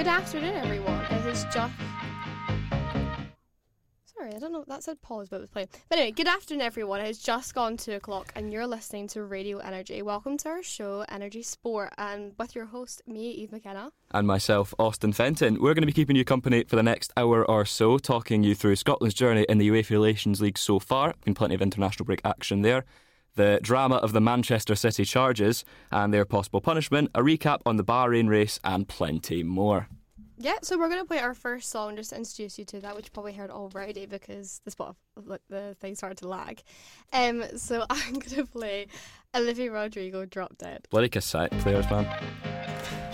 Good afternoon, everyone. It is just... Sorry, I don't know. That said pause, but it was playing. But anyway, good afternoon, everyone. It's just gone 2 o'clock, and you're listening to Radio Energy. Welcome to our show, Energy Sport, and with your host, me, Eve McKenna. And myself, Austin Fenton. We're going to be keeping you company for the next hour or so, talking you through Scotland's journey in the UEFA Nations League so far. Been plenty of international break action there. The drama of the Manchester City charges and their possible punishment, a recap on the Bahrain race, and plenty more. Yeah, so we're going to play our first song just to introduce you to that, which you probably heard already because the thing started to lag. So I'm going to play Olivia Rodrigo, Drop Dead. Bloody cassette players, man.